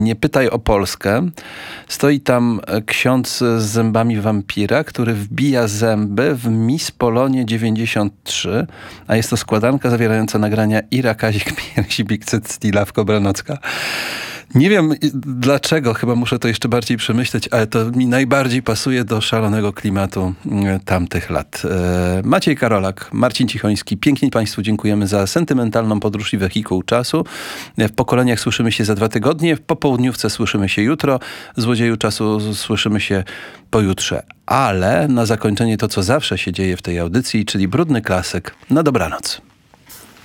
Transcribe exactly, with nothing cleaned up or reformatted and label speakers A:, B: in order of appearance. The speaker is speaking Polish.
A: Nie pytaj o Polskę. Stoi tam ksiądz z zębami wampira, który wbija zęby w Miss Polonie dziewięćdziesiąt trzy, a jest to składanka zawierająca nagrania Ira Kazik, Piersi, Bikcyt, Stila, Branocka. Nie wiem dlaczego, chyba muszę to jeszcze bardziej przemyśleć, ale to mi najbardziej pasuje do szalonego klimatu tamtych lat. Maciej Karolak, Marcin Cichoński, pięknie Państwu dziękujemy za sentymentalną podróż i wehikuł czasu. W pokoleniach słyszymy się za dwa tygodnie, w popołudniówce słyszymy się jutro, Złodzieju czasu słyszymy się pojutrze. Ale na zakończenie to, co zawsze się dzieje w tej audycji, czyli brudny klasyk. Na dobranoc.